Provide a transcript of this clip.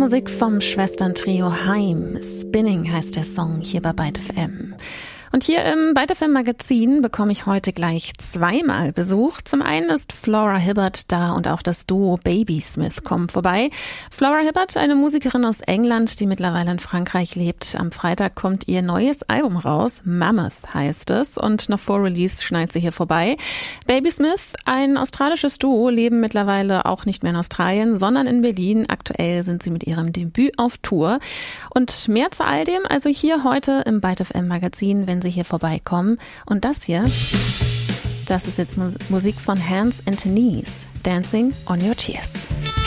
Musik vom Schwesterntrio Haim. Spinning heißt der Song hier bei Byte FM. Und hier im Byte FM Magazin bekomme ich heute gleich zweimal Besuch. Zum einen ist Flora Hibbert da und auch das Duo Babysmith kommt vorbei. Flora Hibbert, eine Musikerin aus England, die mittlerweile in Frankreich lebt. Am Freitag kommt ihr neues Album raus, Mammoth heißt es, und noch vor Release schneit sie hier vorbei. Babysmith, ein australisches Duo, leben mittlerweile auch nicht mehr in Australien, sondern in Berlin. Aktuell sind sie mit ihrem Debüt auf Tour. Und mehr zu all dem, also hier heute im Byte FM Magazin, wenn Sie hier vorbeikommen. Und das hier, das ist jetzt Musik von Hands and Knees, Dancing on Your Tears.